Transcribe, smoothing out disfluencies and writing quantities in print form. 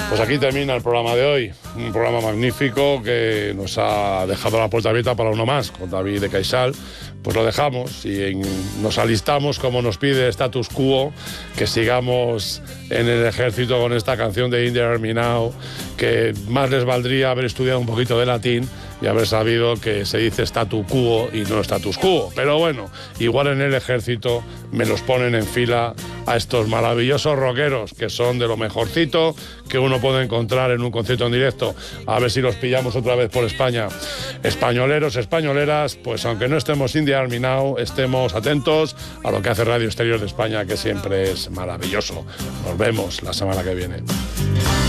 Pues aquí termina el programa de hoy, un programa magnífico que nos ha dejado la puerta abierta para uno más, con David de Caixal. Pues lo dejamos y nos alistamos, como nos pide Status Quo, que sigamos en el ejército con esta canción de In the Army Now, que más les valdría haber estudiado un poquito de latín y haber sabido que se dice statu quo y no status quo. Pero bueno, igual en el ejército me los ponen en fila a estos maravillosos rockeros que son de lo mejorcito que uno puede encontrar en un concierto en directo. A ver si los pillamos otra vez por España. Españoleros, españoleras, pues aunque no estemos in the army now, estemos atentos a lo que hace Radio Exterior de España, que siempre es maravilloso. Nos vemos la semana que viene.